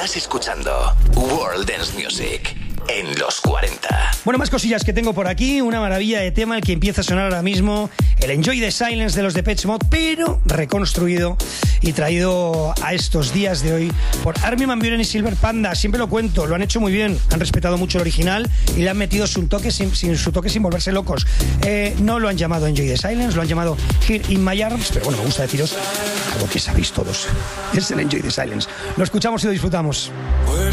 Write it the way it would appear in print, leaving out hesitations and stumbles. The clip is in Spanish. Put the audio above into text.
Estás escuchando World Dance Music en los 40. Bueno, más cosillas que tengo por aquí. Una maravilla de tema, el que empieza a sonar ahora mismo, el Enjoy the Silence de los Depeche Mode, pero reconstruido y traído a estos días de hoy por Armin van Buuren y Silver Panda. Siempre lo cuento, lo han hecho muy bien, han respetado mucho el original y le han metido su toque sin volverse locos. No lo han llamado Enjoy the Silence, lo han llamado Here in My Arms, pero bueno, me gusta deciros algo que sabéis todos. Es el Enjoy the Silence. Lo escuchamos y lo disfrutamos. Where